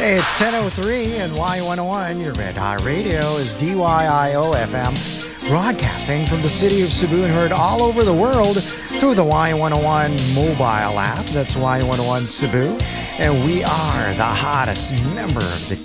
Hey, it's 10:03 and Y101, your Red Hot Radio, is DYIO FM, broadcasting from the city of Cebu and heard all over the world through the Y101 mobile app. That's Y101 Cebu. And we are the hottest member of the